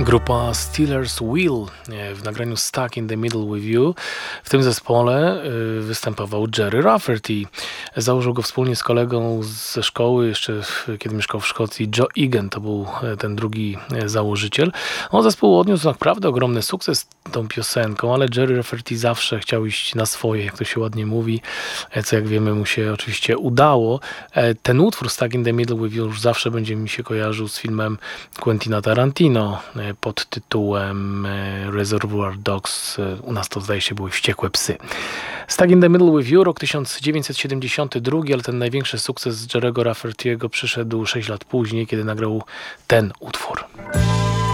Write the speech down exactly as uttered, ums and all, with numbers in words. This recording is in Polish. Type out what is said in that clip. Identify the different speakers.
Speaker 1: Grupa Steelers Wheel w nagraniu Stuck in the Middle with You. W tym zespole występował Gerry Rafferty. Założył go wspólnie z kolegą ze szkoły, jeszcze kiedy mieszkał w Szkocji, Joe Egan, to był ten drugi założyciel. On zespół odniósł naprawdę ogromny sukces tą piosenką, ale Gerry Rafferty zawsze chciał iść na swoje, jak to się ładnie mówi, co jak wiemy mu się oczywiście udało. Ten utwór Stuck in the Middle with You już zawsze będzie mi się kojarzył z filmem Quentina Tarantino pod tytułem Reservoir Dogs. U nas to zdaje się były Wściekłe psy. Stuck in the Middle with You, rok tysiąc dziewięćset siedemdziesiąty drugi, ale ten największy sukces Gerry'ego Rafferty'ego przyszedł sześć lat później, kiedy nagrał ten utwór.